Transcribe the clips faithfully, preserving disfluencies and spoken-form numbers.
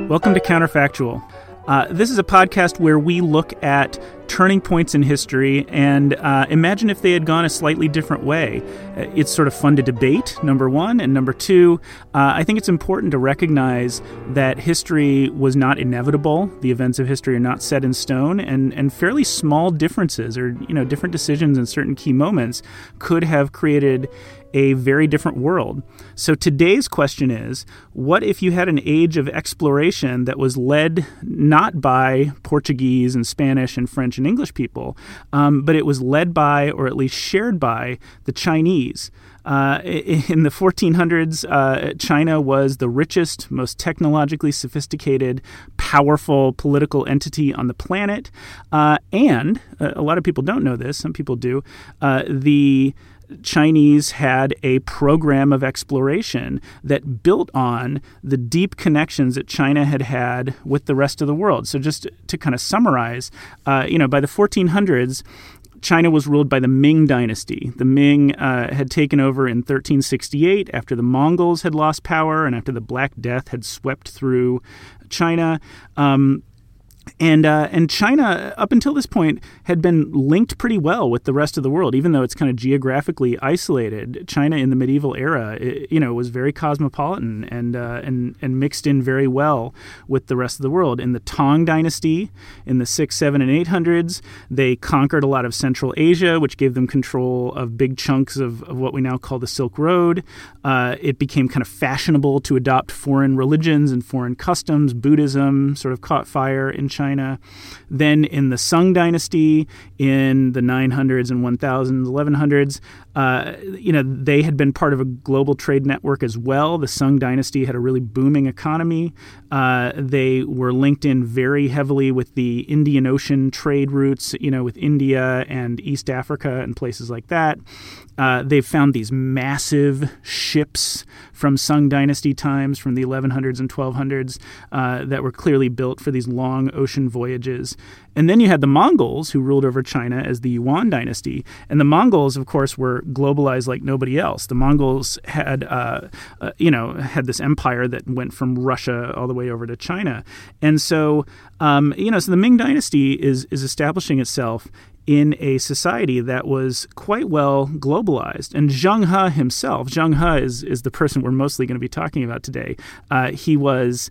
Welcome to Counterfactual. Uh, this is a podcast where we look at turning points in history and uh, imagine if they had gone a slightly different way. It's sort of fun to debate, number one. And number two, uh, I think it's important to recognize that history was not inevitable. The events of history are not set in stone, and, and fairly small differences or, you know, different decisions in certain key moments could have created a very different world. So today's question is, what if you had an age of exploration that was led not by Portuguese and Spanish and French and English people, um, but it was led by, or at least shared by, the Chinese? Uh, in the fourteen hundreds, uh, China was the richest, most technologically sophisticated, powerful political entity on the planet. Uh, and uh, a lot of people don't know this, some people do, uh, the Chinese had a program of exploration that built on the deep connections that China had had with the rest of the world. So just to kind of summarize, uh, you know, by the fourteen hundreds, China was ruled by the Ming Dynasty. The Ming uh, had taken over in thirteen sixty-eight after the Mongols had lost power and after the Black Death had swept through China. Um, And uh, and China, up until this point, had been linked pretty well with the rest of the world, even though it's kind of geographically isolated. China in the medieval era, it, you know, was very cosmopolitan and uh, and and mixed in very well with the rest of the world. In the Tang Dynasty, in the six, seven, and eight hundreds, they conquered a lot of Central Asia, which gave them control of big chunks of, of what we now call the Silk Road. Uh, it became kind of fashionable to adopt foreign religions and foreign customs. Buddhism sort of caught fire in China. China. Then in the Sung Dynasty, in the nine hundreds and one thousands, eleven hundreds, uh, you know, they had been part of a global trade network as well. The Sung Dynasty had a really booming economy. Uh, they were linked in very heavily with the Indian Ocean trade routes, you know, with India and East Africa and places like that. Uh, they've found these massive ships from Sung Dynasty times, from the eleven hundreds and twelve hundreds, uh, that were clearly built for these long ocean voyages. And then you had the Mongols, who ruled over China as the Yuan Dynasty. And the Mongols, of course, were globalized like nobody else. The Mongols had, uh, uh, you know, had this empire that went from Russia all the way over to China. And so, um, you know, so the Ming Dynasty is is establishing itself in a society that was quite well globalized. And Zheng He himself, Zheng He is, is the person we're mostly going to be talking about today. Uh, he was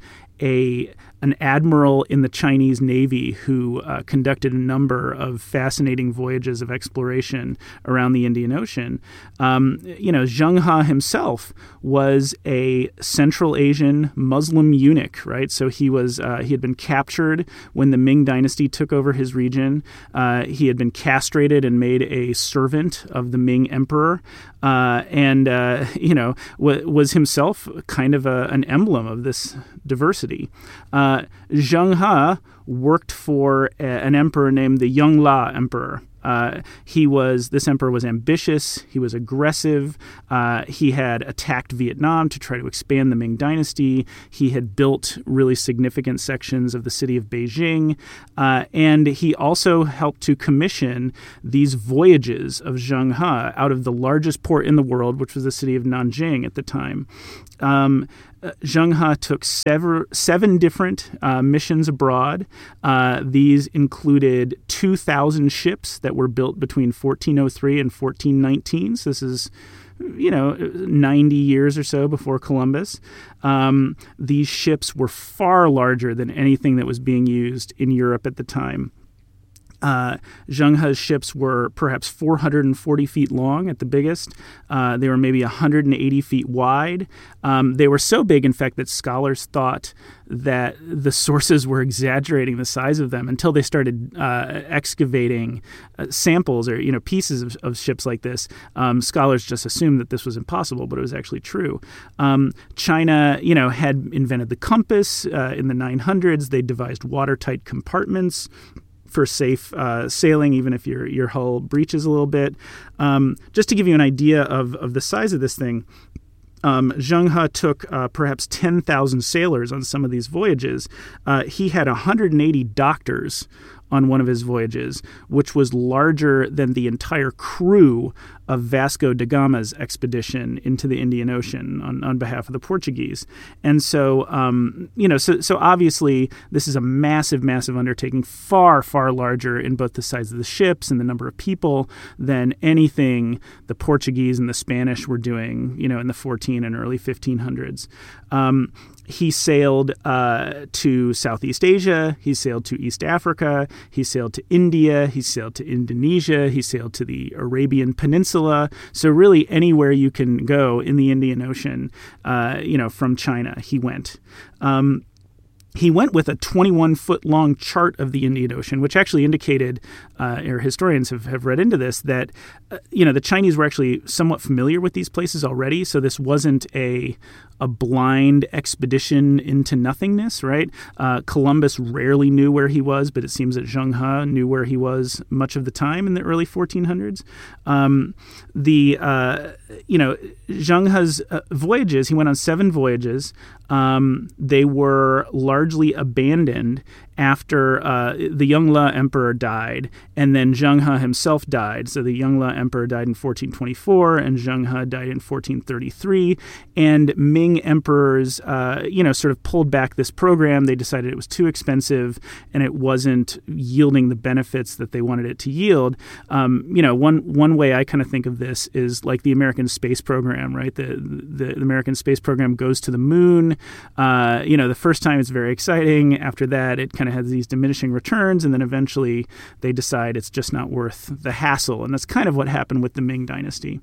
a an admiral in the Chinese Navy who uh, conducted a number of fascinating voyages of exploration around the Indian Ocean. Um, you know, Zheng He himself was a Central Asian Muslim eunuch, right? So he was uh, he had been captured when the Ming Dynasty took over his region. Uh, he had been castrated and made a servant of the Ming Emperor, uh, and uh, you know w- was himself kind of a, an emblem of this diversity. Uh, Zheng He worked for a, an emperor named the Yongle Emperor. Uh, he was, this emperor was ambitious, he was aggressive, uh, he had attacked Vietnam to try to expand the Ming Dynasty, he had built really significant sections of the city of Beijing, uh, and he also helped to commission these voyages of Zheng He out of the largest port in the world, which was the city of Nanjing at the time. Um, Uh, Zheng He took sever, seven different uh, missions abroad. Uh, these included two thousand ships that were built between fourteen oh three and fourteen nineteen. So this is, you know, ninety years or so before Columbus. Um, these ships were far larger than anything that was being used in Europe at the time. Uh, Zheng He's ships were perhaps four hundred forty feet long at the biggest. Uh, they were maybe one hundred eighty feet wide. Um, they were so big, in fact, that scholars thought that the sources were exaggerating the size of them until they started uh, excavating uh, samples or, you know, pieces of, of ships like this. Um, scholars just assumed that this was impossible, but it was actually true. Um, China, you know, had invented the compass uh, in the nine hundreds. They devised watertight compartments for safe uh, sailing, even if your your hull breaches a little bit. Um, just to give you an idea of, of the size of this thing, um, Zheng He took uh, perhaps ten thousand sailors on some of these voyages. Uh, he had one hundred eighty doctors on one of his voyages, which was larger than the entire crew of Vasco da Gama's expedition into the Indian Ocean on, on behalf of the Portuguese. And so, um, you know, so, so obviously this is a massive, massive undertaking, far, far larger in both the size of the ships and the number of people than anything the Portuguese and the Spanish were doing, you know, in the fourteen and early fifteen hundreds. Um, He sailed uh, to Southeast Asia. He sailed to East Africa. He sailed to India. He sailed to Indonesia. He sailed to the Arabian Peninsula. So really anywhere you can go in the Indian Ocean, uh, you know, from China, he went. Um, He went with a twenty-one foot long chart of the Indian Ocean, which actually indicated, uh, or historians have, have read into this, that, uh, you know, the Chinese were actually somewhat familiar with these places already. So this wasn't a a blind expedition into nothingness, right? Uh, Columbus rarely knew where he was, but it seems that Zheng He knew where he was much of the time in the early fourteen hundreds. Um, the, uh, you know, Zheng He's uh, voyages, he went on seven voyages. Um, they were largely abandoned after uh, the Yongle Emperor died, and then Zheng He himself died. So the Yongle Emperor died in fourteen twenty-four, and Zheng He died in fourteen thirty-three. And Ming emperors, uh, you know, sort of pulled back this program. They decided it was too expensive, and it wasn't yielding the benefits that they wanted it to yield. Um, you know, one one way I kind of think of this is like the American space program, right? The the, the American space program goes to the moon. Uh, you know, the first time it's very exciting. After that, it kind of has these diminishing returns, and then eventually they decide it's just not worth the hassle. And that's kind of what happened with the Ming Dynasty.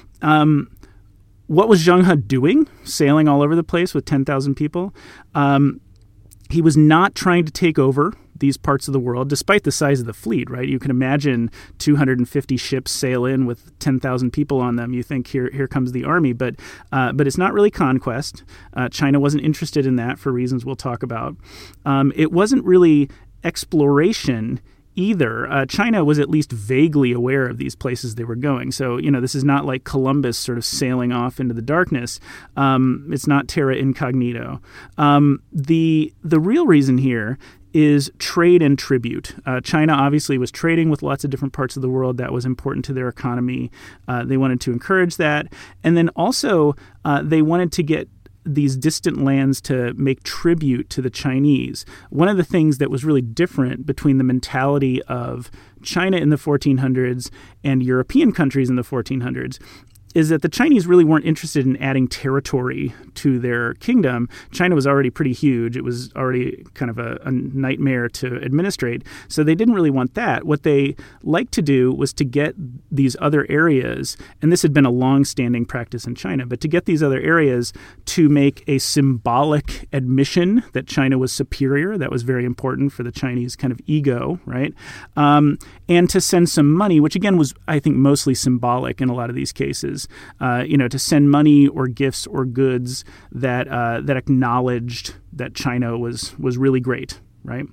Um, what was Zheng He doing, sailing all over the place with ten thousand people? Um, he was not trying to take over these parts of the world, despite the size of the fleet, right? You can imagine two hundred fifty ships sail in with ten thousand people on them. You think, here here comes the army, but uh, but it's not really conquest. Uh, China wasn't interested in that for reasons we'll talk about. Um, it wasn't really exploration either. Uh, China was at least vaguely aware of these places they were going. So, you know, this is not like Columbus sort of sailing off into the darkness. Um, it's not terra incognito. Um, the the real reason here is trade and tribute. Uh, China obviously was trading with lots of different parts of the world. That was important to their economy. Uh, they wanted to encourage that. And then also uh, they wanted to get these distant lands to make tribute to the Chinese. One of the things that was really different between the mentality of China in the fourteen hundreds and European countries in the fourteen hundreds is that the Chinese really weren't interested in adding territory to their kingdom. China was already pretty huge. It was already kind of a, a nightmare to administrate. So they didn't really want that. What they liked to do was to get these other areas, and this had been a long-standing practice in China, but to get these other areas to make a symbolic admission that China was superior. That was very important for the Chinese kind of ego, right? Um, and to send some money, which again was, I think, mostly symbolic in a lot of these cases. Uh, you know, to send money or gifts or goods that uh, that acknowledged that China was was really great, right?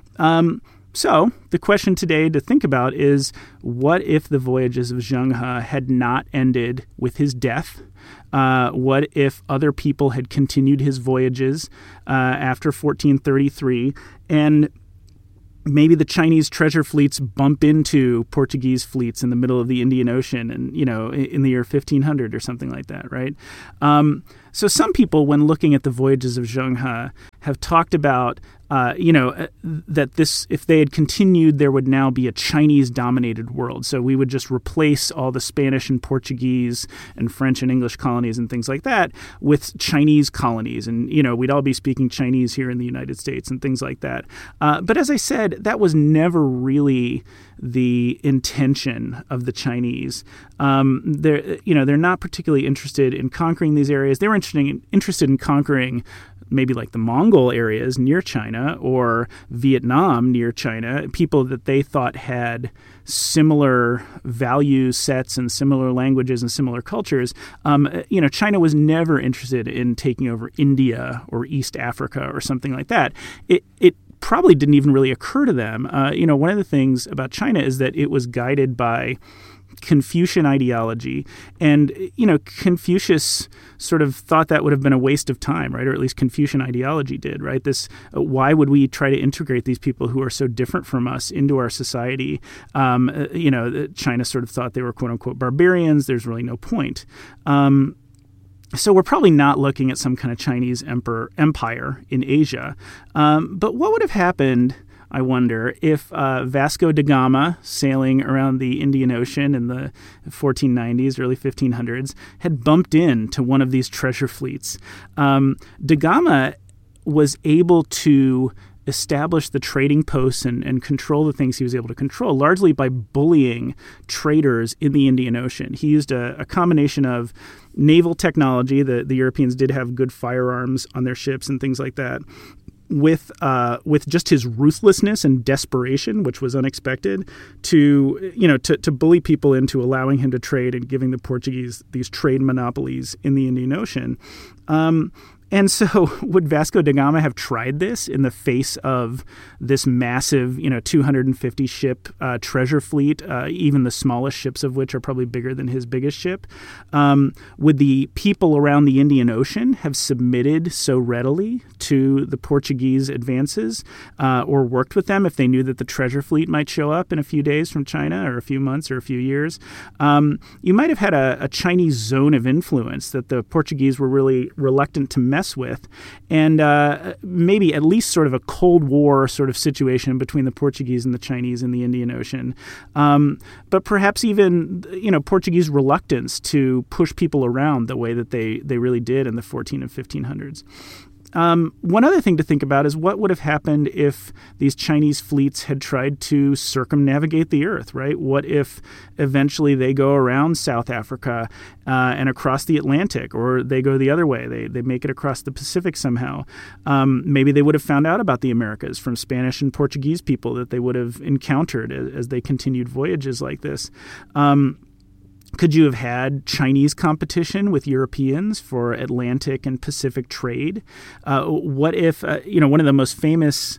Um, so the question today to think about is, what if the voyages of Zheng He had not ended with his death? Uh, what if other people had continued his voyages uh, after fourteen thirty-three, and maybe the Chinese treasure fleets bump into Portuguese fleets in the middle of the Indian Ocean and, you know, in the year fifteen hundred or something like that, right? Um, so some people, when looking at the voyages of Zheng He, have talked about, uh, you know, that this, if they had continued, there would now be a Chinese-dominated world. So we would just replace all the Spanish and Portuguese and French and English colonies and things like that with Chinese colonies. And, you know, we'd all be speaking Chinese here in the United States and things like that. Uh, but as I said, that was never really the intention of the Chinese. Um, they're, you know, they're not particularly interested in conquering these areas. They were interested in, interested in conquering maybe like the Mongol areas near China or Vietnam near China, people that they thought had similar value sets and similar languages and similar cultures. Um, you know, China was never interested in taking over India or East Africa or something like that. It it probably didn't even really occur to them. Uh, you know, one of the things about China is that it was guided by Confucian ideology. And, you know, Confucius sort of thought that would have been a waste of time, right? Or at least Confucian ideology did, right? This, uh, why would we try to integrate these people who are so different from us into our society? Um, uh, you know, China sort of thought they were quote unquote barbarians. There's really no point. Um, So we're probably not looking at some kind of Chinese emperor, empire in Asia. Um, but what would have happened, I wonder, if uh, Vasco da Gama, sailing around the Indian Ocean in the fourteen nineties, early fifteen hundreds, had bumped into one of these treasure fleets? Um, da Gama was able to establish the trading posts and, and control the things he was able to control, largely by bullying traders in the Indian Ocean. He used a, a combination of naval technology. The, the Europeans did have good firearms on their ships and things like that, with uh, with just his ruthlessness and desperation, which was unexpected, to you know to, to bully people into allowing him to trade and giving the Portuguese these trade monopolies in the Indian Ocean. Um, And so would Vasco da Gama have tried this in the face of this massive, you know, two hundred fifty ship uh, treasure fleet, uh, even the smallest ships of which are probably bigger than his biggest ship? Um, would the people around the Indian Ocean have submitted so readily to the Portuguese advances uh, or worked with them if they knew that the treasure fleet might show up in a few days from China or a few months or a few years? Um, you might have had a, a Chinese zone of influence that the Portuguese were really reluctant to mess with, and uh, maybe at least sort of a Cold War sort of situation between the Portuguese and the Chinese in the Indian Ocean. Um, but perhaps even, you know, Portuguese reluctance to push people around the way that they, they really did in the fourteen and fifteen hundreds. Um, one other thing to think about is what would have happened if these Chinese fleets had tried to circumnavigate the earth, right? What if eventually they go around South Africa uh, and across the Atlantic, or they go the other way, they they make it across the Pacific somehow? Um, maybe they would have found out about the Americas from Spanish and Portuguese people that they would have encountered as, as they continued voyages like this. Um, Could you have had Chinese competition with Europeans for Atlantic and Pacific trade? Uh, what if, uh, you know, one of the most famous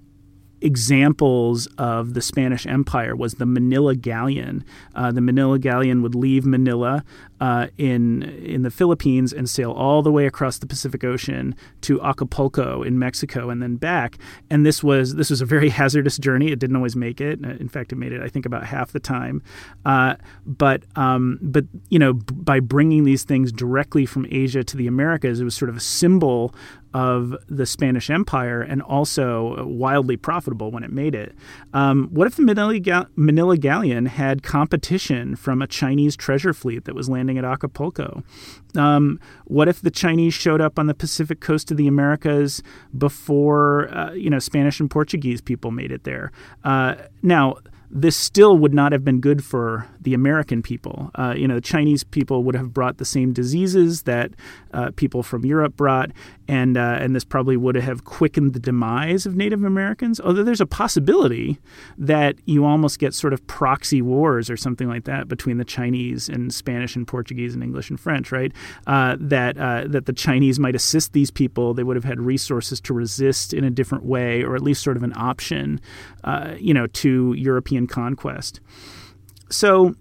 examples of the Spanish Empire was the Manila Galleon. Uh, the Manila Galleon would leave Manila uh, in in the Philippines and sail all the way across the Pacific Ocean to Acapulco in Mexico and then back. And this was this was a very hazardous journey. It didn't always make it. In fact, it made it, I think, about half the time. Uh, but um, but you know, b- by bringing these things directly from Asia to the Americas, it was sort of a symbol of the Spanish Empire, and also wildly profitable when it made it. Um, what if the Manila, Ga- Manila Galleon had competition from a Chinese treasure fleet that was landing at Acapulco? Um, what if the Chinese showed up on the Pacific coast of the Americas before uh, you know Spanish and Portuguese people made it there? Uh, now, this still would not have been good for the American people. Uh, you know, the Chinese people would have brought the same diseases that uh, people from Europe brought, and uh, and this probably would have quickened the demise of Native Americans. Although there's a possibility that you almost get sort of proxy wars or something like that between the Chinese and Spanish and Portuguese and English and French, right? Uh, that uh, that the Chinese might assist these people. They would have had resources to resist in a different way, or at least sort of an option, uh, you know, to European conquest. So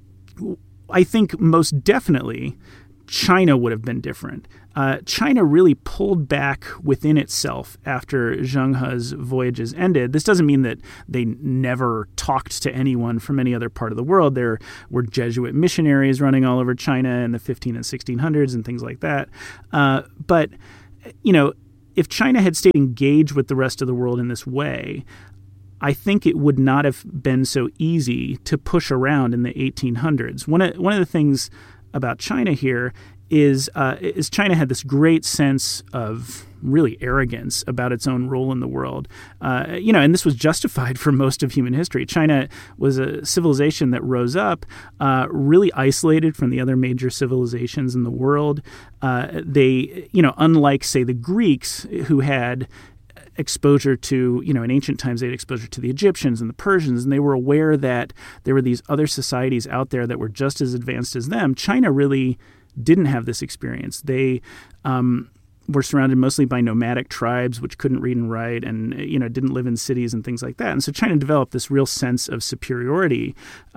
I think most definitely China would have been different. Uh, China really pulled back within itself after Zheng He's voyages ended. This doesn't mean that they never talked to anyone from any other part of the world. There were Jesuit missionaries running all over China in the fifteen and sixteen hundreds and things like that. Uh, but, you know, if China had stayed engaged with the rest of the world in this way, I think it would not have been so easy to push around in the eighteen hundreds. One of, one of the things about China here is uh, is China had this great sense of really arrogance about its own role in the world. Uh, you know, and this was justified for most of human history. China was a civilization that rose up uh, really isolated from the other major civilizations in the world. Uh, they, you know, unlike, say, the Greeks, who had exposure to, you know, in ancient times, they had exposure to the Egyptians and the Persians, and they were aware that there were these other societies out there that were just as advanced as them. China really didn't have this experience. They, um, were surrounded mostly by nomadic tribes, which couldn't read and write and, you know, didn't live in cities and things like that. And so China developed this real sense of superiority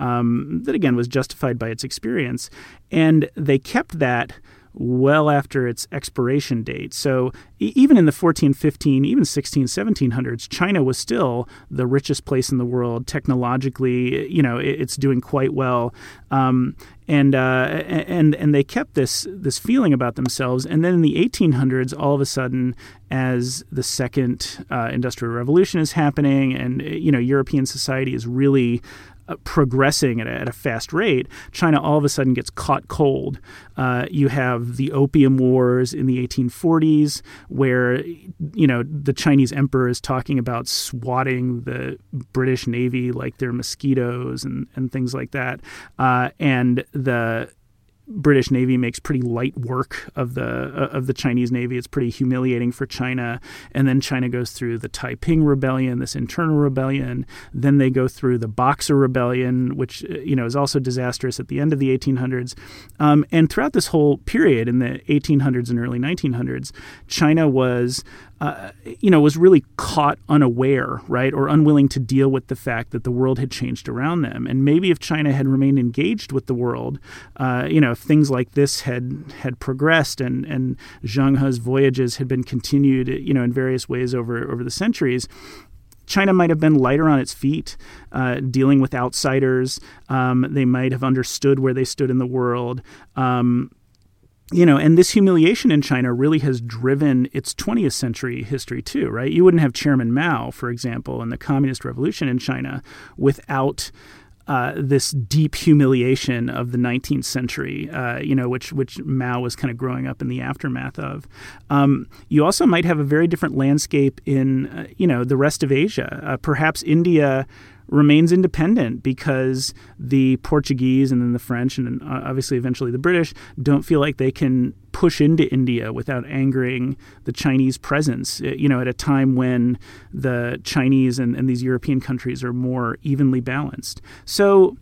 um, that, again, was justified by its experience. And they kept that well after its expiration date. So e- even in the fourteen, fifteen, even sixteen, seventeen hundreds, China was still the richest place in the world. Technologically, you know, it, it's doing quite well. Um, and uh, and and they kept this this feeling about themselves. And then in the eighteen hundreds, all of a sudden, as the second uh, industrial revolution is happening, and you know, European society is really progressing at a, at a fast rate, China all of a sudden gets caught cold. Uh, you have the Opium Wars in the eighteen forties, where, you know, the Chinese emperor is talking about swatting the British Navy like they're mosquitoes and, and things like that. Uh, and the British Navy makes pretty light work of the uh, of the Chinese Navy. It's pretty humiliating for China. And then China goes through the Taiping Rebellion, this internal rebellion. Then they go through the Boxer Rebellion, which, you know, is also disastrous at the end of the eighteen hundreds. Um, and throughout this whole period in the eighteen hundreds and early nineteen hundreds, China was Uh, you know, was really caught unaware, right, or unwilling to deal with the fact that the world had changed around them. And maybe if China had remained engaged with the world, uh, you know, if things like this had had progressed and, and Zheng He's voyages had been continued, you know, in various ways over, over the centuries, China might have been lighter on its feet, uh, dealing with outsiders. Um, they might have understood where they stood in the world. Um, You know, and this humiliation in China really has driven its twentieth century history too, right? You wouldn't have Chairman Mao, for example, in the Communist Revolution in China without uh, this deep humiliation of the nineteenth century, uh, you know, which which Mao was kind of growing up in the aftermath of. Um, you also might have a very different landscape in, uh, you know, the rest of Asia. Uh, perhaps India remains independent because the Portuguese and then the French and then obviously eventually the British don't feel like they can push into India without angering the Chinese presence, you know, at a time when the Chinese and, and these European countries are more evenly balanced. So,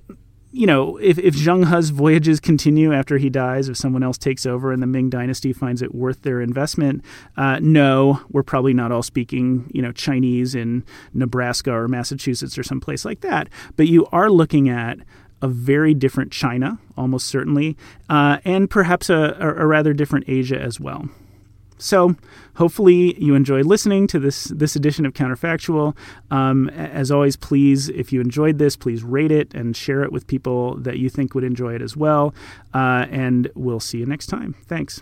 you know, if, if Zheng He's voyages continue after he dies, if someone else takes over and the Ming Dynasty finds it worth their investment, uh, no, we're probably not all speaking, you know, Chinese in Nebraska or Massachusetts or someplace like that. But you are looking at a very different China, almost certainly, uh, and perhaps a, a rather different Asia as well. So hopefully you enjoyed listening to this this edition of Counterfactual. Um, as always, please, if you enjoyed this, please rate it and share it with people that you think would enjoy it as well. Uh, and we'll see you next time. Thanks.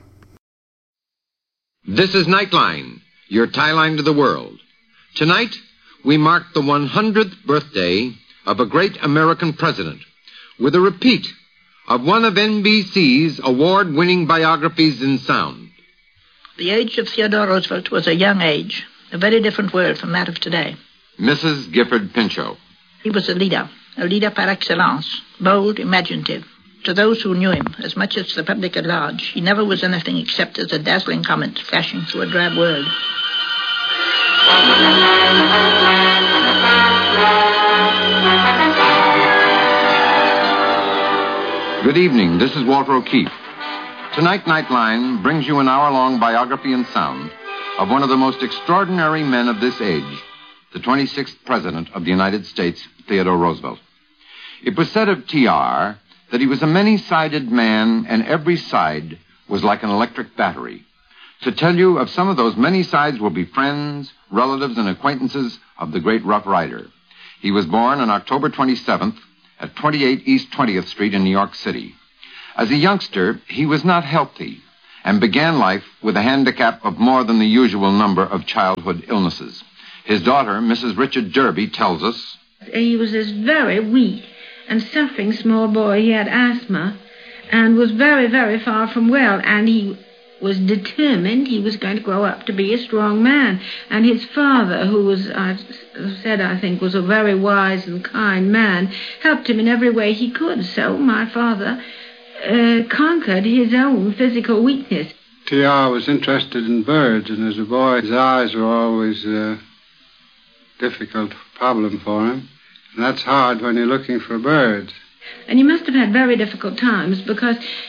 This is Nightline, your tie line to the world. Tonight, we mark the one hundredth birthday of a great American president with a repeat of one of N B C's award-winning biographies in sound. The age of Theodore Roosevelt was a young age, a very different world from that of today. Missus Gifford Pinchot. He was a leader, a leader par excellence, bold, imaginative. To those who knew him, as much as the public at large, he never was anything except as a dazzling comet flashing through a drab world. Good evening, this is Walter O'Keefe. Tonight, Nightline brings you an hour-long biography in sound of one of the most extraordinary men of this age, the twenty-sixth President of the United States, Theodore Roosevelt. It was said of T R that he was a many-sided man, and every side was like an electric battery. To tell you of some of those many sides will be friends, relatives, and acquaintances of the great Rough Rider. He was born on October twenty-seventh at twenty-eight East twentieth Street in New York City. As a youngster, he was not healthy and began life with a handicap of more than the usual number of childhood illnesses. His daughter, Missus Richard Derby, tells us, he was this very weak and suffering small boy. He had asthma and was very, very far from well, and he was determined he was going to grow up to be a strong man. And his father, who was, I've said, I think, was a very wise and kind man, helped him in every way he could. So my father Uh, conquered his own physical weakness. T R was interested in birds, and as a boy, his eyes were always a difficult problem for him. And that's hard when you're looking for birds. And he must have had very difficult times because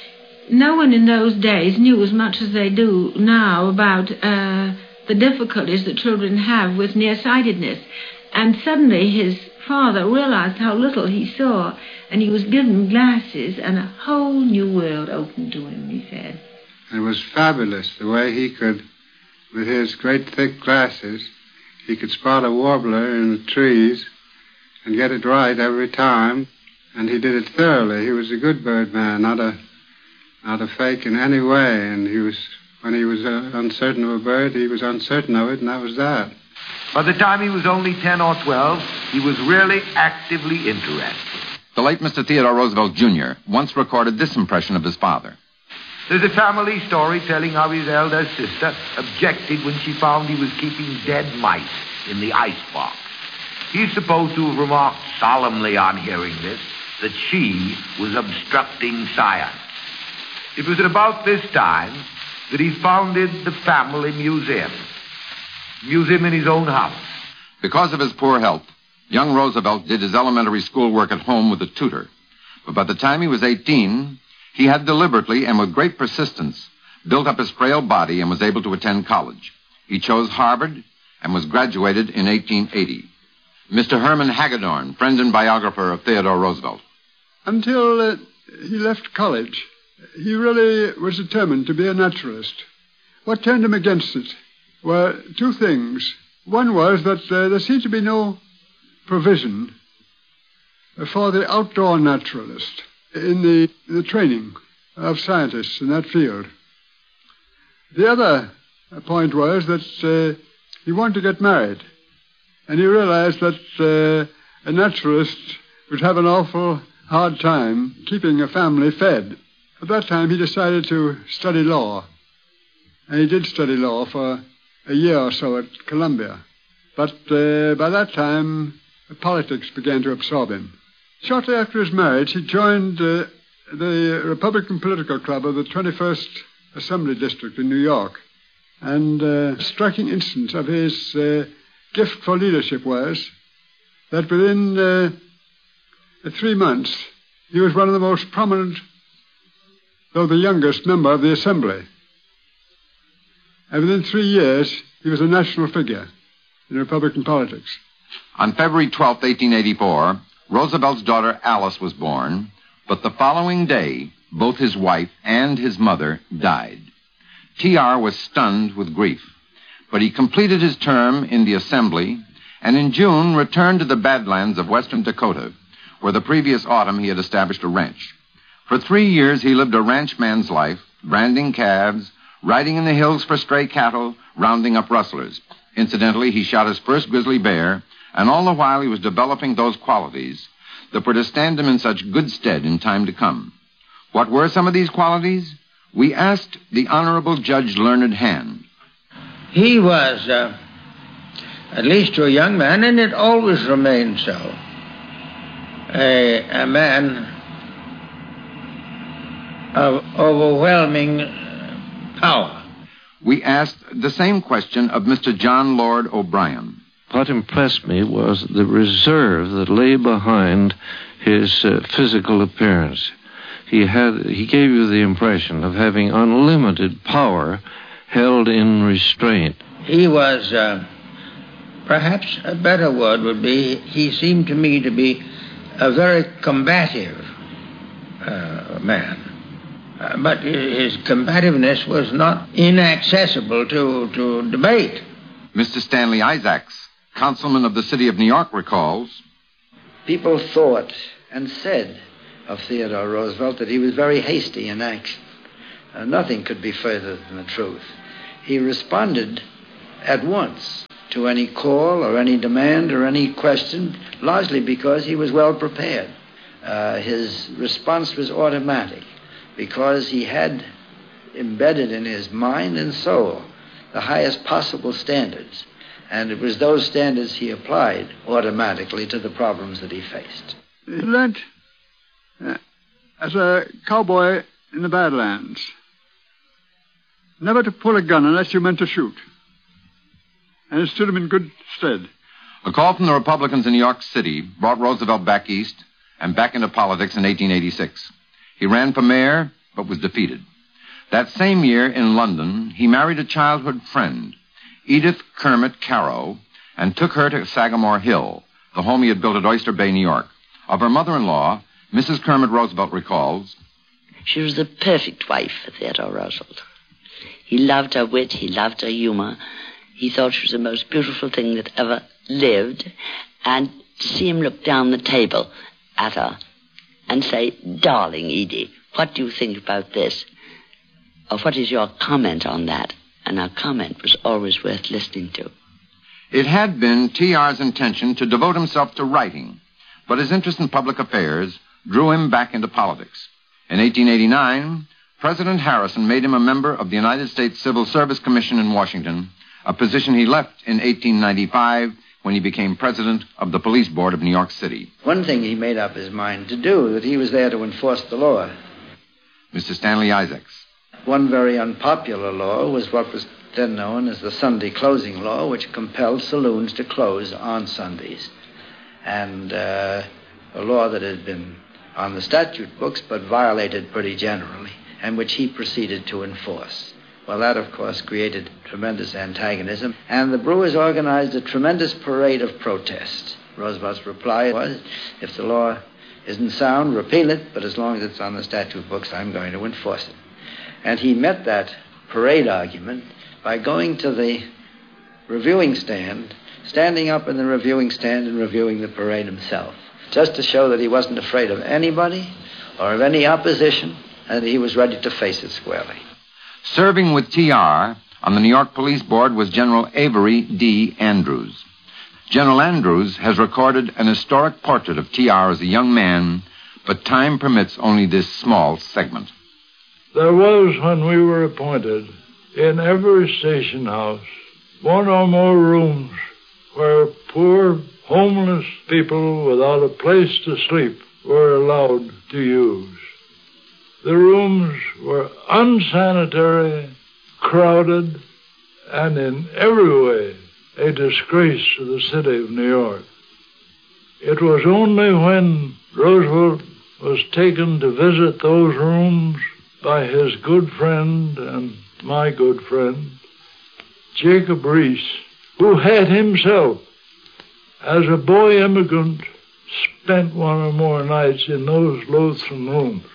no one in those days knew as much as they do now about uh, the difficulties that children have with nearsightedness. And suddenly his father realized how little he saw, and he was given glasses, and a whole new world opened to him, he said. It was fabulous the way he could, with his great thick glasses, he could spot a warbler in the trees and get it right every time, and he did it thoroughly. He was a good bird man, not a not a fake in any way, and he was, when he was uh, uncertain of a bird, he was uncertain of it, and that was that. By the time he was only ten or twelve, he was really actively interested. The late Mister Theodore Roosevelt, Junior once recorded this impression of his father. There's a family story telling how his elder sister objected when she found he was keeping dead mice in the icebox. He's supposed to have remarked solemnly on hearing this that she was obstructing science. It was at about this time that he founded the family museum. Museum in his own house. Because of his poor health, young Roosevelt did his elementary schoolwork at home with a tutor. But by the time he was eighteen, he had deliberately and with great persistence built up his frail body and was able to attend college. He chose Harvard and was graduated in eighteen eighty. Mister Herman Hagedorn, friend and biographer of Theodore Roosevelt. Until uh, he left college, he really was determined to be a naturalist. What turned him against it were two things. One was that uh, there seemed to be no provision for the outdoor naturalist in the, in the training of scientists in that field. The other point was that uh, he wanted to get married, and he realized that uh, a naturalist would have an awful hard time keeping a family fed. At that time, he decided to study law, and he did study law for a year or so at Columbia. But uh, by that time, politics began to absorb him. Shortly after his marriage, he joined uh, the Republican Political Club of the twenty-first Assembly District in New York. And a uh, striking instance of his uh, gift for leadership was that within uh, three months, he was one of the most prominent, though the youngest, member of the Assembly. And within three years, he was a national figure in Republican politics. On February twelfth, eighteen eighty-four, Roosevelt's daughter Alice was born, but the following day, both his wife and his mother died. T R was stunned with grief, but he completed his term in the Assembly and in June returned to the Badlands of western Dakota, where the previous autumn he had established a ranch. For three years, he lived a ranchman's life, branding calves, riding in the hills for stray cattle, rounding up rustlers. Incidentally, he shot his first grizzly bear, and all the while he was developing those qualities that were to stand him in such good stead in time to come. What were some of these qualities? We asked the Honorable Judge Learned Hand. He was, uh, at least to a young man, and it always remained so, a, a man of overwhelming power. We asked the same question of Mister John Lord O'Brien. What impressed me was the reserve that lay behind his uh, physical appearance. He had, he gave you the impression of having unlimited power held in restraint. He was, uh, perhaps a better word would be, he seemed to me to be a very combative uh, man. Uh, but his combativeness was not inaccessible to, to debate. Mister Stanley Isaacs, councilman of the city of New York, recalls, people thought and said of Theodore Roosevelt that he was very hasty in action. Uh, nothing could be further than the truth. He responded at once to any call or any demand or any question, largely because he was well prepared. Uh, his response was automatic, because he had embedded in his mind and soul the highest possible standards. And it was those standards he applied automatically to the problems that he faced. He learned uh, as a cowboy in the Badlands never to pull a gun unless you meant to shoot. And it stood him in good stead. A call from the Republicans in New York City brought Roosevelt back east and back into politics in eighteen eighty-six. He ran for mayor but was defeated. That same year in London, he married a childhood friend, Edith Kermit Carow, and took her to Sagamore Hill, the home he had built at Oyster Bay, New York. Of her mother-in-law, Missus Kermit Roosevelt recalls, "She was the perfect wife for Theodore Roosevelt. He loved her wit, he loved her humor. He thought she was the most beautiful thing that ever lived. And to see him look down the table at her and say, 'Darling Edie, what do you think about this?' Or what is your comment on that?" And her comment was always worth listening to. It had been T R's intention to devote himself to writing, but his interest in public affairs drew him back into politics. In eighteen eighty-nine, President Harrison made him a member of the United States Civil Service Commission in Washington, a position he left in eighteen ninety-five when he became president of the Police Board of New York City. One thing he made up his mind to do, that he was there to enforce the law. Mister Stanley Isaacs. One very unpopular law was what was then known as the Sunday closing law, which compelled saloons to close on Sundays. And uh, a law that had been on the statute books but violated pretty generally, and which he proceeded to enforce. Well, that, of course, created tremendous antagonism, and the Brewers organized a tremendous parade of protest. Roosevelt's reply was, if the law isn't sound, repeal it, but as long as it's on the statute books, I'm going to enforce it. And he met that parade argument by going to the reviewing stand, standing up in the reviewing stand and reviewing the parade himself, just to show that he wasn't afraid of anybody or of any opposition, and he was ready to face it squarely. Serving with T R on the New York Police Board was General Avery D. Andrews. General Andrews has recorded an historic portrait of T R as a young man, but time permits only this small segment. There was, when we were appointed, in every station house, one or more rooms where poor, homeless people without a place to sleep were allowed to use. The rooms were unsanitary, crowded, and in every way a disgrace to the city of New York. It was only when Roosevelt was taken to visit those rooms by his good friend and my good friend, Jacob Riis, who had himself, as a boy immigrant, spent one or more nights in those loathsome rooms.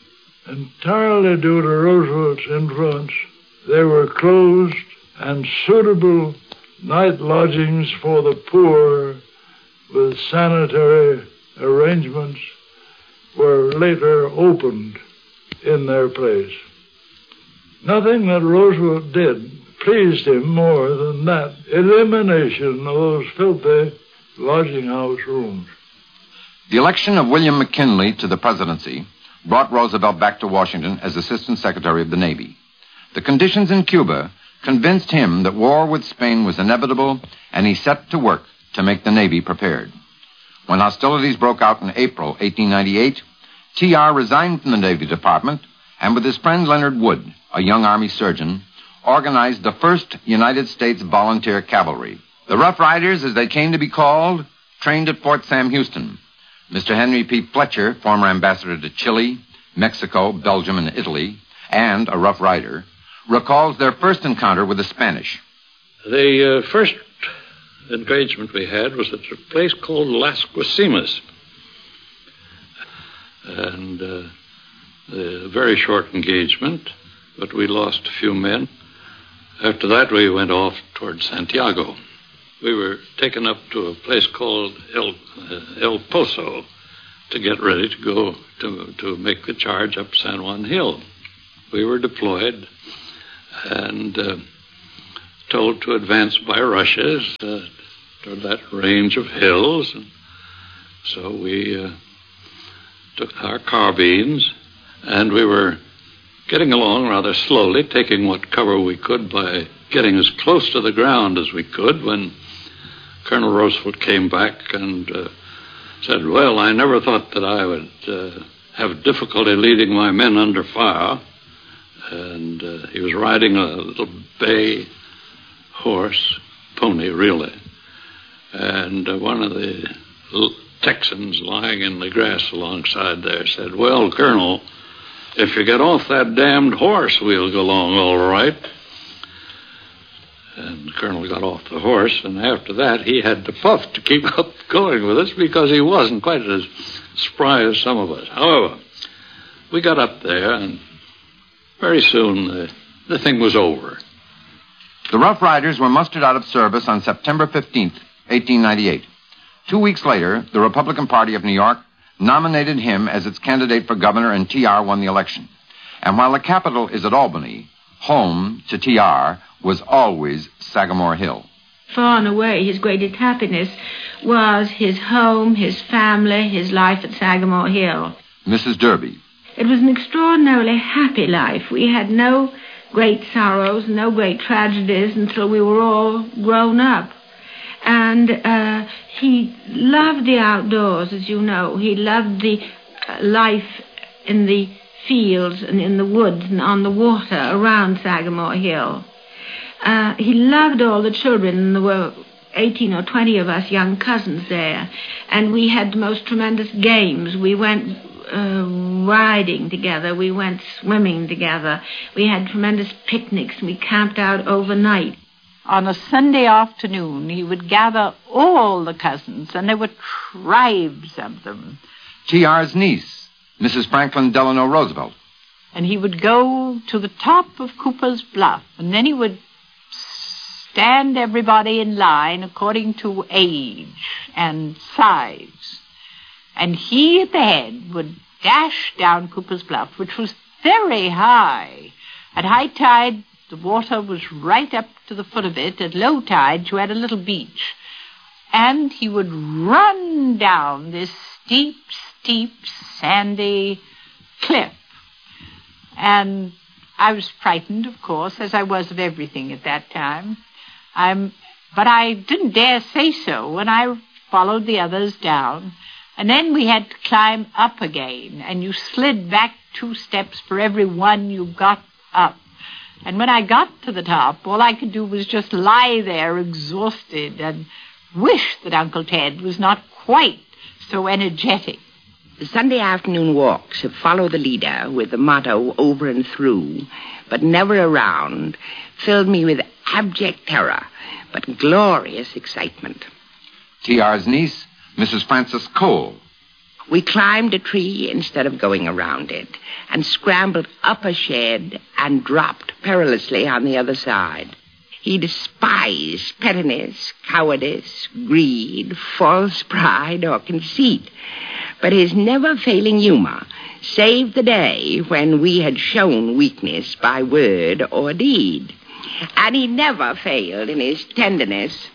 Entirely due to Roosevelt's influence, they were closed, and suitable night lodgings for the poor with sanitary arrangements were later opened in their place. Nothing that Roosevelt did pleased him more than that elimination of those filthy lodging house rooms. The election of William McKinley to the presidency brought Roosevelt back to Washington as Assistant Secretary of the Navy. The conditions in Cuba convinced him that war with Spain was inevitable, and he set to work to make the Navy prepared. When hostilities broke out in April eighteen ninety-eight, T R resigned from the Navy Department and with his friend Leonard Wood, a young Army surgeon, organized the first United States Volunteer Cavalry. The Rough Riders, as they came to be called, trained at Fort Sam Houston. Mister Henry P. Fletcher, former ambassador to Chile, Mexico, Belgium, and Italy, and a Rough Rider, recalls their first encounter with the Spanish. The uh, first engagement we had was at a place called Las Guasimas. And uh, a very short engagement, but we lost a few men. After that, we went off toward Santiago. We were taken up to a place called El, uh, El Pozo to get ready to go to, to make the charge up San Juan Hill. We were deployed and uh, told to advance by rushes uh, toward that range of hills. And so we uh, took our carbines, and we were getting along rather slowly, taking what cover we could by getting as close to the ground as we could, when Colonel Roosevelt came back and uh, said, well, I never thought that I would uh, have difficulty leading my men under fire. And uh, he was riding a little bay horse, pony, really. And uh, one of the l- Texans lying in the grass alongside there said, well, Colonel, If you get off that damned horse, we'll go along all right. And the colonel got off the horse, and after that he had to puff to keep up going with us because he wasn't quite as spry as some of us. However, we got up there, and very soon the, the thing was over. The Rough Riders were mustered out of service on September fifteenth, eighteen ninety-eight. Two weeks later, the Republican Party of New York nominated him as its candidate for governor, and T R won the election. And while the capital is at Albany, home to T R was always Sagamore Hill. Far and away, his greatest happiness was his home, his family, his life at Sagamore Hill. Missus Derby. It was an extraordinarily happy life. We had no great sorrows, no great tragedies until we were all grown up. And uh, he loved the outdoors, as you know. He loved the uh, life in the fields and in the woods and on the water around Sagamore Hill. Uh, he loved all the children, and there were eighteen or twenty of us young cousins there. And we had the most tremendous games. We went uh, riding together. We went swimming together. We had tremendous picnics. We camped out overnight. On a Sunday afternoon, he would gather all the cousins, and there were tribes of them. T R's niece, Missus Franklin Delano Roosevelt. And he would go to the top of Cooper's Bluff, and then he would stand everybody in line according to age and size. And he at the head would dash down Cooper's Bluff, which was very high. At high tide, the water was right up to the foot of it. At low tide, you had a little beach. And he would run down this steep, steep, sandy cliff. And I was frightened, of course, as I was of everything at that time. I'm, but I didn't dare say so, and I followed the others down. And then we had to climb up again, and you slid back two steps for every one you got up. And when I got to the top, all I could do was just lie there exhausted and wish that Uncle Ted was not quite so energetic. The Sunday afternoon walks have followed the leader with the motto over and through, but never around, filled me with abject terror, but glorious excitement. T R's niece, Missus Frances Cole. We climbed a tree instead of going around it, and scrambled up a shed and dropped perilously on the other side. He despised pettiness, cowardice, greed, false pride, or conceit. But his never-failing humor saved the day when we had shown weakness by word or deed. And he never failed in his tenderness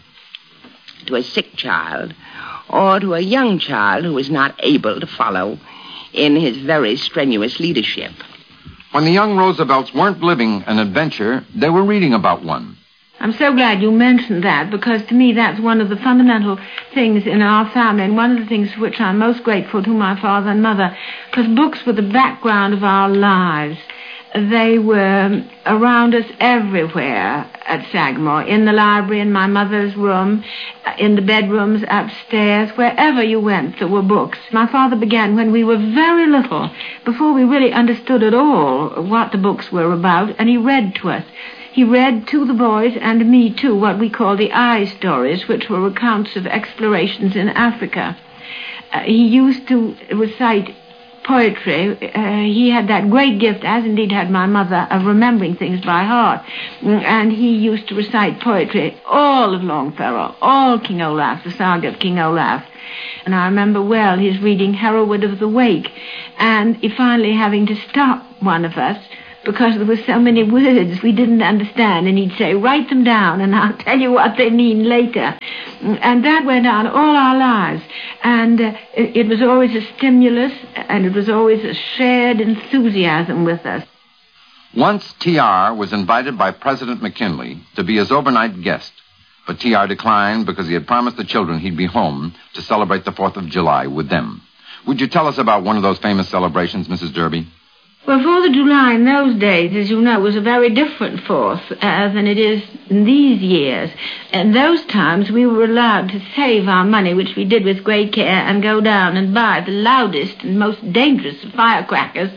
to a sick child or to a young child who was not able to follow in his very strenuous leadership. When the young Roosevelts weren't living an adventure, they were reading about one. I'm so glad you mentioned that, because to me that's one of the fundamental things in our family, and one of the things for which I'm most grateful to my father and mother, because books were the background of our lives. They were around us everywhere at Sagamore, in the library, in my mother's room, in the bedrooms upstairs, wherever you went there were books. My father began when we were very little, before we really understood at all what the books were about, and he read to us. He read to the boys and me, too, what we call the eye stories, which were accounts of explorations in Africa. Uh, he used to recite poetry. Uh, he had that great gift, as indeed had my mother, of remembering things by heart. And he used to recite poetry, all of Longfellow, all King Olaf, the saga of King Olaf. And I remember well his reading Hereward of the Wake, and he finally having to stop one of us because there were so many words we didn't understand, and he'd say, write them down, and I'll tell you what they mean later. And that went on all our lives, and uh, it, it was always a stimulus, and it was always a shared enthusiasm with us. Once T R was invited by President McKinley to be his overnight guest, but T R declined because he had promised the children he'd be home to celebrate the fourth of July with them. Would you tell us about one of those famous celebrations, Missus Derby? Well, Fourth of July in those days, as you know, was a very different Fourth uh, than it is in these years. In those times, we were allowed to save our money, which we did with great care, and go down and buy the loudest and most dangerous of firecrackers,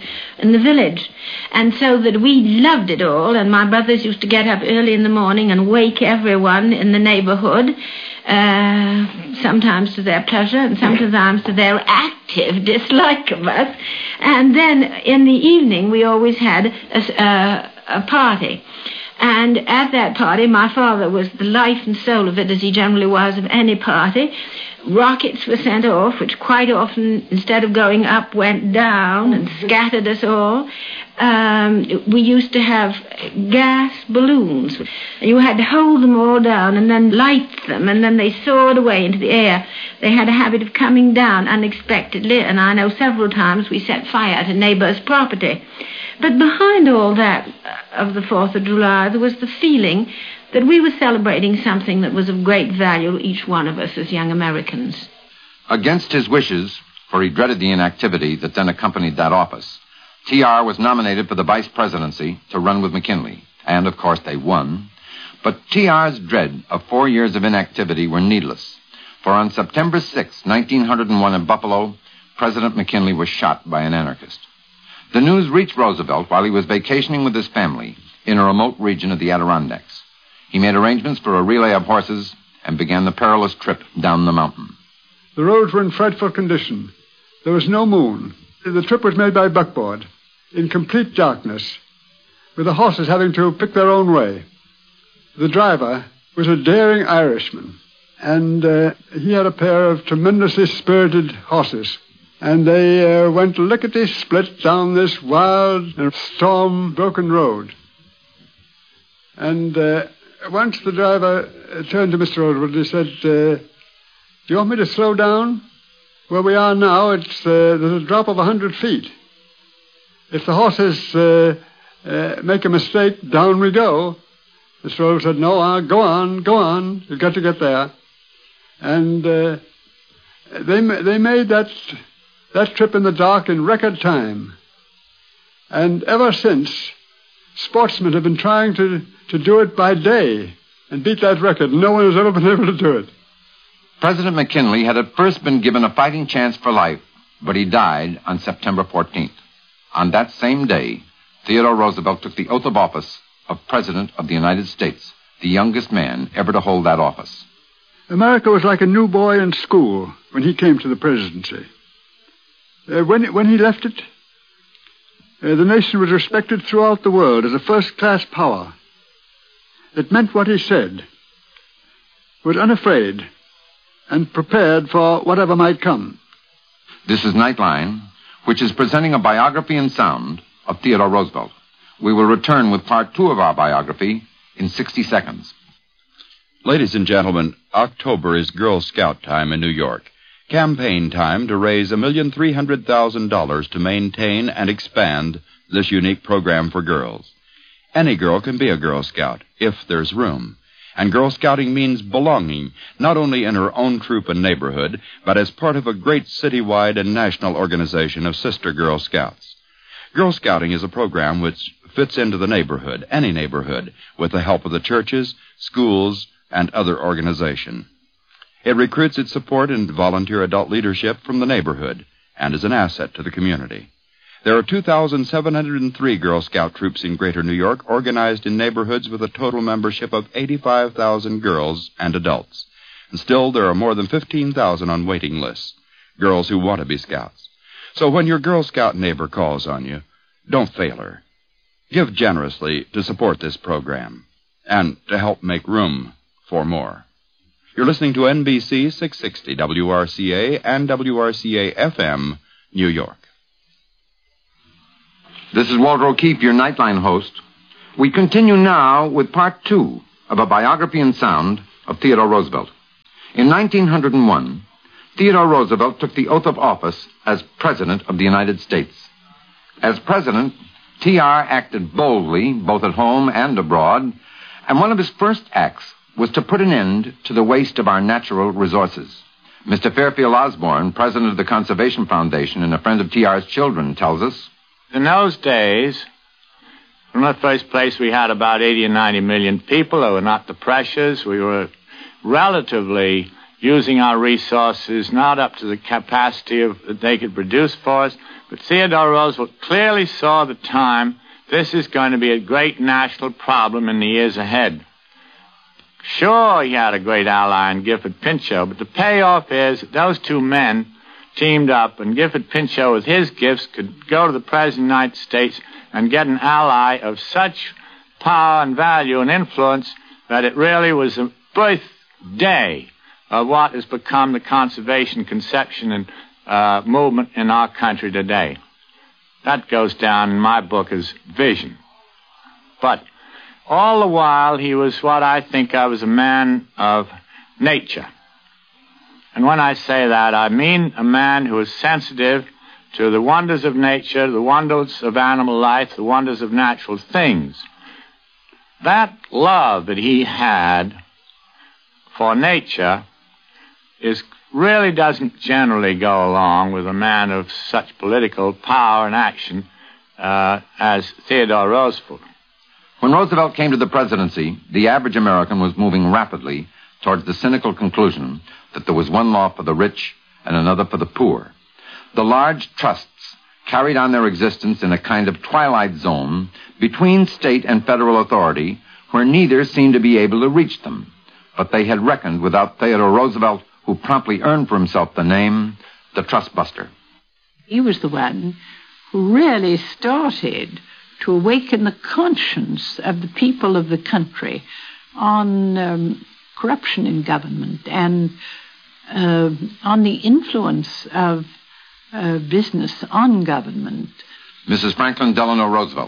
in the village. And so that we loved it all, and my brothers used to get up early in the morning and wake everyone in the neighborhood, uh, sometimes to their pleasure and sometimes to their active dislike of us. And then in the evening we always had a, a, a party. And at that party, my father was the life and soul of it, as he generally was of any party. Rockets were sent off, which quite often, instead of going up, went down and scattered us all. Um, we used to have gas balloons. You had to hold them all down and then light them, and then they soared away into the air. They had a habit of coming down unexpectedly, and I know several times we set fire to neighbors' property. But behind all that of the fourth of July, there was the feeling that we were celebrating something that was of great value to each one of us as young Americans. Against his wishes, for he dreaded the inactivity that then accompanied that office, T R was nominated for the vice presidency to run with McKinley. And, of course, they won. But T R's dread of four years of inactivity were needless. For on September sixth, nineteen oh one in Buffalo, President McKinley was shot by an anarchist. The news reached Roosevelt while he was vacationing with his family in a remote region of the Adirondacks. He made arrangements for a relay of horses and began the perilous trip down the mountain. The roads were in frightful condition. There was no moon. The trip was made by buckboard, in complete darkness, with the horses having to pick their own way. The driver was a daring Irishman, and uh, he had a pair of tremendously spirited horses. And they uh, went lickety-split down this wild and storm-broken road. And uh, once the driver turned to Mister Roosevelt, he said, uh, do you want me to slow down? Where we are now, it's uh, there's a drop of a hundred feet. If the horses uh, uh, make a mistake, down we go. Mister Roosevelt said, no, uh, go on, go on. You've got to get there. And uh, they they made that... that trip in the dark in record time. And ever since, sportsmen have been trying to, to do it by day and beat that record. No one has ever been able to do it. President McKinley had at first been given a fighting chance for life, but he died on September fourteenth. On that same day, Theodore Roosevelt took the oath of office of President of the United States, the youngest man ever to hold that office. America was like a new boy in school when he came to the presidency. Uh, when, when he left it, uh, the nation was respected throughout the world as a first-class power. It meant what he said, was unafraid, and prepared for whatever might come. This is Nightline, which is presenting a biography in sound of Theodore Roosevelt. We will return with part two of our biography in sixty seconds. Ladies and gentlemen, October is Girl Scout time in New York. Campaign time to raise a million three hundred thousand dollars to maintain and expand this unique program for girls. Any girl can be a Girl Scout if there's room. And Girl Scouting means belonging, not only in her own troop and neighborhood, but as part of a great citywide and national organization of sister Girl Scouts. Girl Scouting is a program which fits into the neighborhood, any neighborhood, with the help of the churches, schools, and other organizations. It recruits its support and volunteer adult leadership from the neighborhood and is an asset to the community. There are two thousand seven hundred three Girl Scout troops in Greater New York organized in neighborhoods with a total membership of eighty-five thousand girls and adults. And still, there are more than fifteen thousand on waiting lists, girls who want to be Scouts. So when your Girl Scout neighbor calls on you, don't fail her. Give generously to support this program and to help make room for more. You're listening to N B C six sixty W R C A and W R C A F M, New York. This is Walter O'Keefe, your Nightline host. We continue now with part two of a biography in sound of Theodore Roosevelt. In nineteen oh one, Theodore Roosevelt took the oath of office as President of the United States. As President, T R acted boldly, both at home and abroad, and one of his first acts was to put an end to the waste of our natural resources. Mister Fairfield Osborne, president of the Conservation Foundation and a friend of T R's children, tells us, in those days, in the first place, we had about eighty or ninety million people. They were not the pressures. We were relatively using our resources not up to the capacity of, that they could produce for us. But Theodore Roosevelt clearly saw the time this is going to be a great national problem in the years ahead. Sure, he had a great ally in Gifford Pinchot, but the payoff is that those two men teamed up, and Gifford Pinchot, with his gifts, could go to the President of the United States and get an ally of such power and value and influence that it really was a birthday of what has become the conservation conception and uh, movement in our country today. That goes down in my book as vision. But all the while, he was what I think of as a man of nature. And when I say that, I mean a man who is sensitive to the wonders of nature, the wonders of animal life, the wonders of natural things. That love that he had for nature is really doesn't generally go along with a man of such political power and action uh, as Theodore Roosevelt. When Roosevelt came to the presidency, the average American was moving rapidly towards the cynical conclusion that there was one law for the rich and another for the poor. The large trusts carried on their existence in a kind of twilight zone between state and federal authority where neither seemed to be able to reach them. But they had reckoned without Theodore Roosevelt, who promptly earned for himself the name the Trust Buster. He was the one who really started to awaken the conscience of the people of the country on um, corruption in government and uh, on the influence of uh, business on government. Missus Franklin Delano Roosevelt.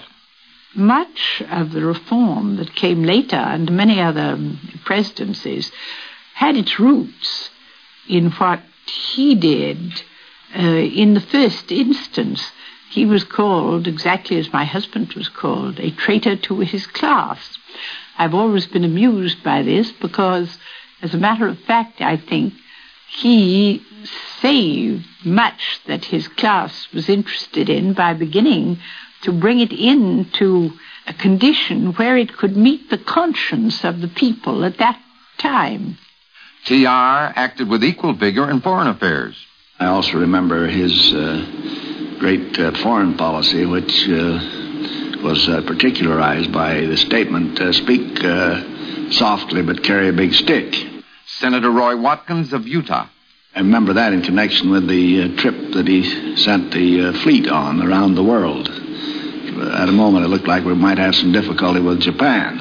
Much of the reform that came later under many other presidencies had its roots in what he did. Uh, in the first instance, he was called, exactly as my husband was called, a traitor to his class. I've always been amused by this because, as a matter of fact, I think he saved much that his class was interested in by beginning to bring it into a condition where it could meet the conscience of the people at that time. T R acted with equal vigor in foreign affairs. I also remember his uh, great uh, foreign policy, which uh, was uh, particularized by the statement, uh, speak uh, softly but carry a big stick. Senator Roy Watkins of Utah. I remember that in connection with the uh, trip that he sent the uh, fleet on around the world. At a moment, it looked like we might have some difficulty with Japan.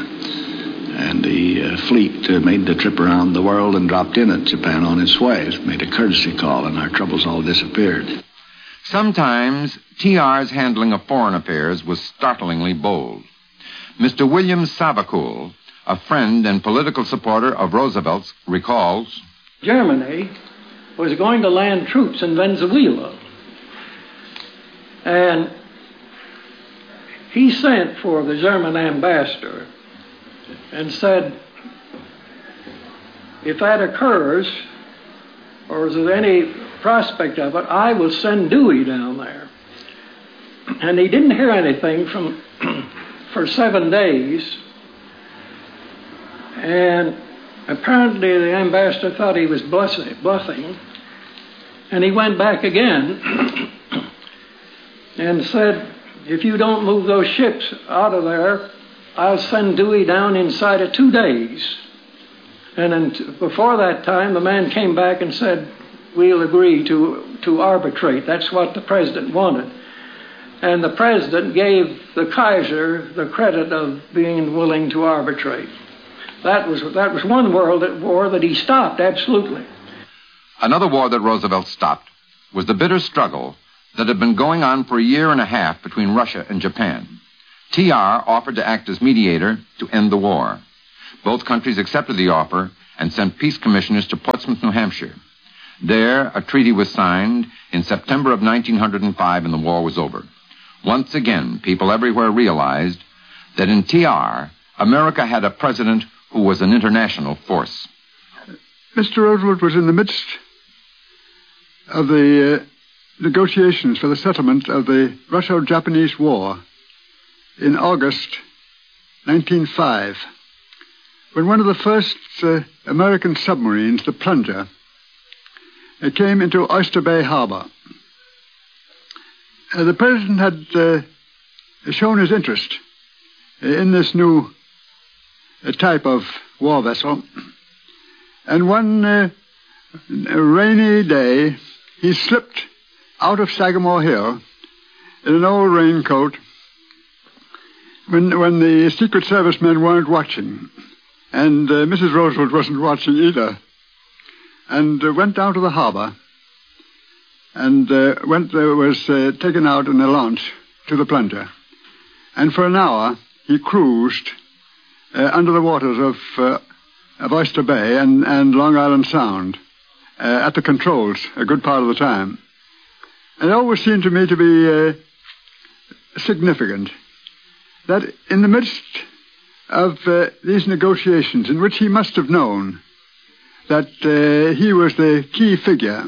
And the uh, fleet uh, made the trip around the world and dropped in at Japan on its way. It made a courtesy call, and our troubles all disappeared. Sometimes T R's handling of foreign affairs was startlingly bold. Mister William Sabacool, a friend and political supporter of Roosevelt's, recalls, Germany was going to land troops in Venezuela. And he sent for the German ambassador and said, if that occurs, or is there any prospect of it, I will send Dewey down there. And he didn't hear anything from for seven days. And apparently the ambassador thought he was bluffing. And he went back again and said, if you don't move those ships out of there, I'll send Dewey down inside of two days. And then before that time, the man came back and said, we'll agree to, to arbitrate. That's what the president wanted. And the president gave the Kaiser the credit of being willing to arbitrate. That was, that was one world war that he stopped, absolutely. Another war that Roosevelt stopped was the bitter struggle that had been going on for a year and a half between Russia and Japan. T R offered to act as mediator to end the war. Both countries accepted the offer and sent peace commissioners to Portsmouth, New Hampshire. There, a treaty was signed in September of nineteen oh five, and the war was over. Once again, people everywhere realized that in T R, America had a president who was an international force. Mister Roosevelt was in the midst of the uh, negotiations for the settlement of the Russo-Japanese War in August nineteen oh five, when one of the first uh, American submarines, the Plunger, uh, came into Oyster Bay Harbor. Uh, the President had uh, shown his interest in this new uh, type of war vessel, and one uh, rainy day he slipped out of Sagamore Hill in an old raincoat when, when the Secret Service men weren't watching, and uh, Missus Roosevelt wasn't watching either, and uh, went down to the harbor and uh, went uh, was uh, taken out in a launch to the Plunger. And for an hour he cruised uh, under the waters of, uh, of Oyster Bay and, and Long Island Sound uh, at the controls a good part of the time. And it always seemed to me to be uh, significant that in the midst of uh, these negotiations, in which he must have known that uh, he was the key figure,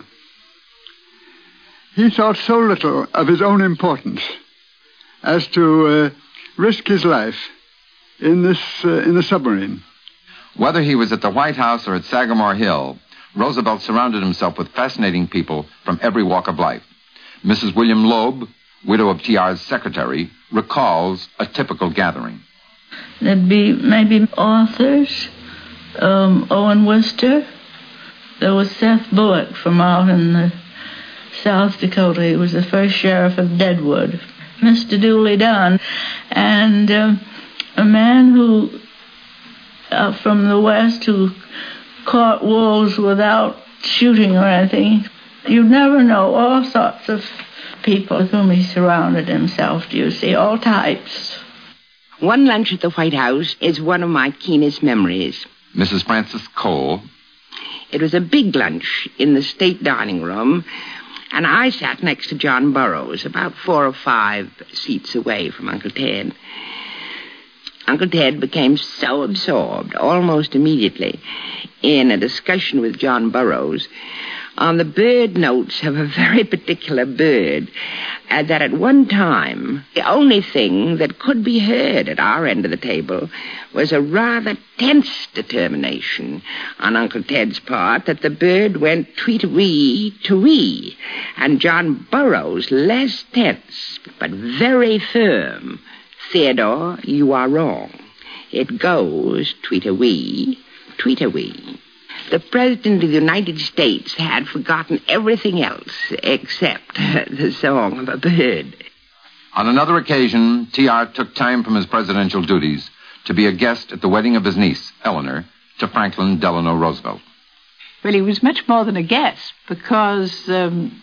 he thought so little of his own importance as to uh, risk his life in this uh, in the submarine. Whether he was at the White House or at Sagamore Hill, Roosevelt surrounded himself with fascinating people from every walk of life. Missus William Loeb, widow of T R's secretary, recalls a typical gathering. There'd be maybe authors, um, Owen Wister. There was Seth Bullock from out in the South Dakota. He was the first sheriff of Deadwood. Mister Dooley Dunn, and uh, a man who, uh, from the West, who caught wolves without shooting or anything. You never know, all sorts of people with whom he surrounded himself, do you see, all types. One lunch at the White House is one of my keenest memories. Missus Francis Cole. It was a big lunch in the state dining room, and I sat next to John Burroughs, about four or five seats away from Uncle Ted. Uncle Ted became so absorbed, almost immediately, in a discussion with John Burroughs on the bird notes of a very particular bird, uh, that at one time, the only thing that could be heard at our end of the table was a rather tense determination on Uncle Ted's part that the bird went tweet-a-wee, to-wee, and John Burroughs, less tense, but very firm. Theodore, you are wrong. It goes tweet-a-wee, tweet-a-wee. The President of the United States had forgotten everything else except the song of a bird. On another occasion, T R took time from his presidential duties to be a guest at the wedding of his niece, Eleanor, to Franklin Delano Roosevelt. Well, he was much more than a guest, because um,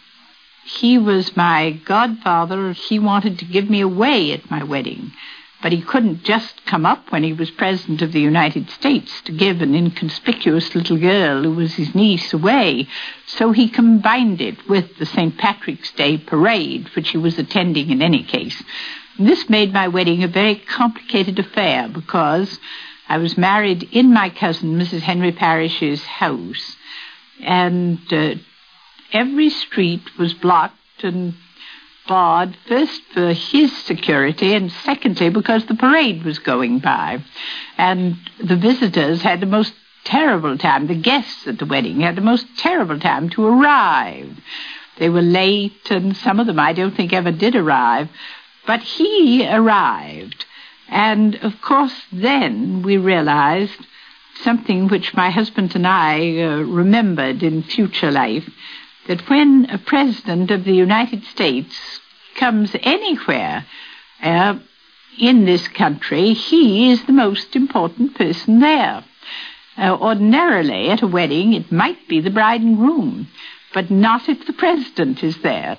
he was my godfather. He wanted to give me away at my wedding. But he couldn't just come up when he was President of the United States to give an inconspicuous little girl who was his niece away. So he combined it with the Saint Patrick's Day parade, which he was attending in any case. And this made my wedding a very complicated affair, because I was married in my cousin, Missus Henry Parrish's house, and uh, every street was blocked and barred, first for his security, and secondly because the parade was going by. And the visitors had the most terrible time, the guests at the wedding had the most terrible time to arrive. They were late, and some of them I don't think ever did arrive. But he arrived. And, of course, then we realized something which my husband and I uh, remembered in future life, that when a president of the United States comes anywhere uh, in this country, he is the most important person there. Uh, ordinarily, at a wedding, it might be the bride and groom, but not if the president is there.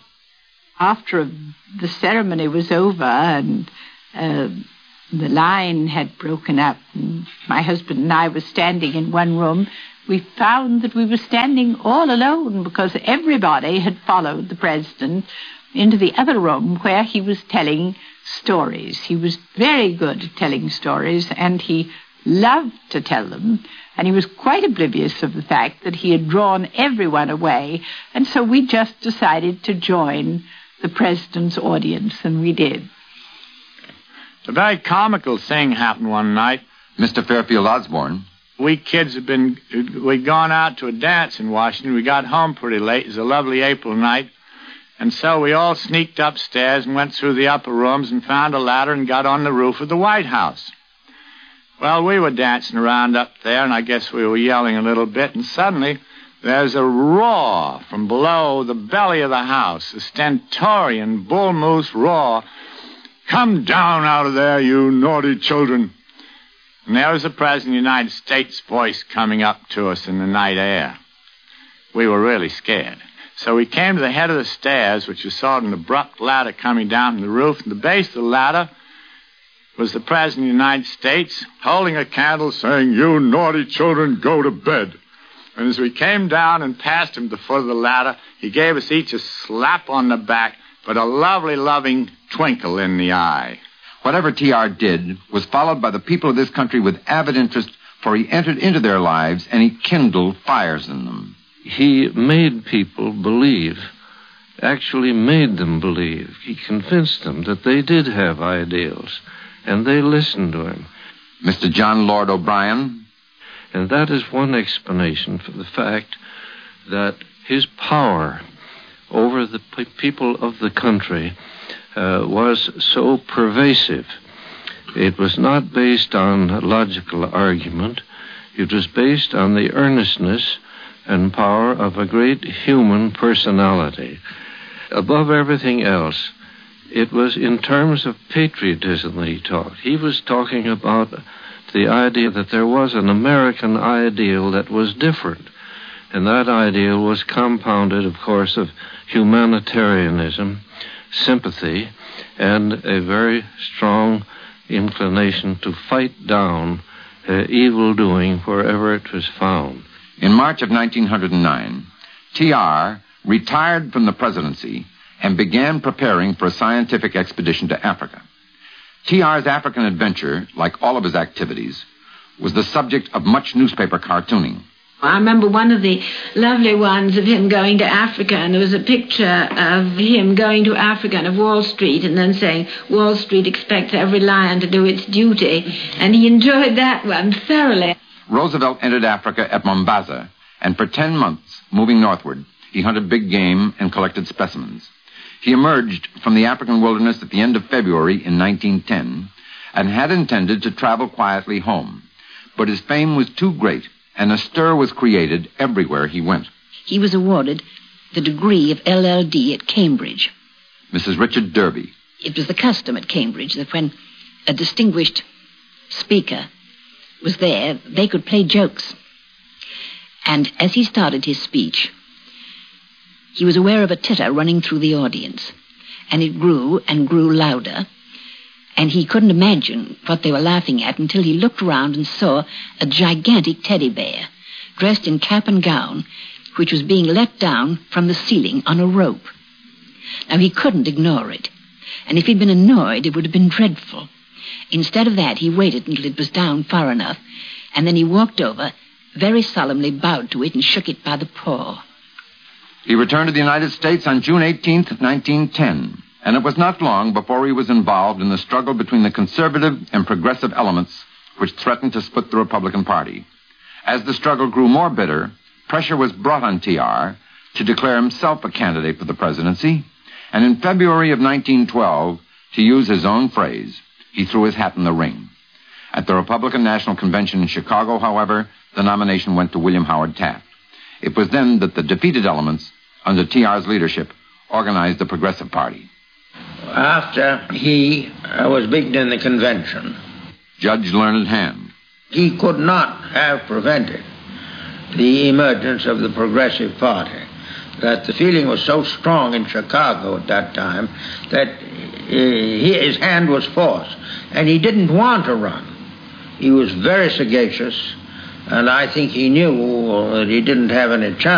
After the ceremony was over and uh, the line had broken up, and my husband and I were standing in one room, we found that we were standing all alone, because everybody had followed the president into the other room where he was telling stories. He was very good at telling stories, and he loved to tell them, and he was quite oblivious of the fact that he had drawn everyone away, and so we just decided to join the president's audience, and we did. A very comical thing happened one night. Mister Fairfield Osborne. We kids had been, we'd gone out to a dance in Washington. We got home pretty late. It was a lovely April night. And so we all sneaked upstairs and went through the upper rooms and found a ladder and got on the roof of the White House. Well, we were dancing around up there, and I guess we were yelling a little bit, and suddenly there's a roar from below the belly of the house, a stentorian bull moose roar. "Come down out of there, you naughty children." And there was the President of the United States' voice coming up to us in the night air. We were really scared. So we came to the head of the stairs, which was sort of an abrupt ladder coming down from the roof, and the base of the ladder was the President of the United States holding a candle saying, "You naughty children, go to bed." And as we came down and passed him at the foot of the ladder, he gave us each a slap on the back, but a lovely, loving twinkle in the eye. Whatever T R did was followed by the people of this country with avid interest, for he entered into their lives and he kindled fires in them. He made people believe, actually made them believe. He convinced them that they did have ideals, and they listened to him. Mister John Lord O'Brien? And that is one explanation for the fact that his power over the p- people of the country uh, was so pervasive. It was not based on logical argument. It was based on the earnestness and power of a great human personality. Above everything else, it was in terms of patriotism that he talked. He was talking about the idea that there was an American ideal that was different. And that ideal was compounded, of course, of humanitarianism, sympathy, and a very strong inclination to fight down uh, evildoing wherever it was found. In March of nineteen oh nine, T R retired from the presidency and began preparing for a scientific expedition to Africa. T R's African adventure, like all of his activities, was the subject of much newspaper cartooning. I remember one of the lovely ones of him going to Africa, and there was a picture of him going to Africa and of Wall Street, and then saying, "Wall Street expects every lion to do its duty," and he enjoyed that one thoroughly. Roosevelt entered Africa at Mombasa, and for ten months, moving northward, he hunted big game and collected specimens. He emerged from the African wilderness at the end of February in nineteen ten and had intended to travel quietly home. But his fame was too great, and a stir was created everywhere he went. He was awarded the degree of L L D at Cambridge. Missus Richard Derby. It was the custom at Cambridge that when a distinguished speaker was there, they could play jokes. And as he started his speech, he was aware of a titter running through the audience, and it grew and grew louder, and he couldn't imagine what they were laughing at until he looked around and saw a gigantic teddy bear, dressed in cap and gown, which was being let down from the ceiling on a rope. Now, he couldn't ignore it, and if he'd been annoyed, it would have been dreadful. Instead of that, he waited until it was down far enough, and then he walked over, very solemnly bowed to it and shook it by the paw. He returned to the United States on June eighteenth, nineteen ten, and it was not long before he was involved in the struggle between the conservative and progressive elements which threatened to split the Republican Party. As the struggle grew more bitter, pressure was brought on T R to declare himself a candidate for the presidency, and in February of nineteen twelve, to use his own phrase, he threw his hat in the ring. At the Republican National Convention in Chicago, however, the nomination went to William Howard Taft. It was then that the defeated elements, under T R's leadership, organized the Progressive Party. After he uh, was beaten in the convention, Judge Learned Hand. He could not have prevented the emergence of the Progressive Party. That the feeling was so strong in Chicago at that time that uh, his hand was forced, and he didn't want to run. He was very sagacious, and I think he knew that he didn't have any chance.